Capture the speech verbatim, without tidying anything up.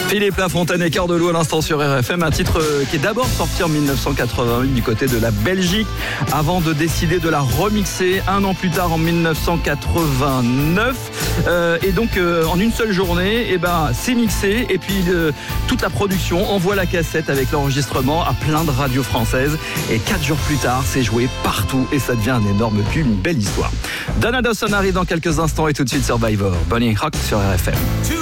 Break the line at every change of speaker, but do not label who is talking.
Philippe Lafontaine et Cœur de Loup à l'instant sur R F M, un titre qui est d'abord sorti en dix-neuf cent quatre-vingt-huit du côté de la Belgique avant de décider de la remixer un an plus tard en dix-neuf cent quatre-vingt-neuf euh, et donc euh, en une seule journée eh ben, c'est mixé et puis euh, toute la production envoie la cassette avec l'enregistrement à plein de radios françaises et quatre jours plus tard c'est joué partout et ça devient un énorme tube, une belle histoire. Donna Dawson arrive dans quelques instants et tout de suite Survivor, Bonnie Rock sur R F M.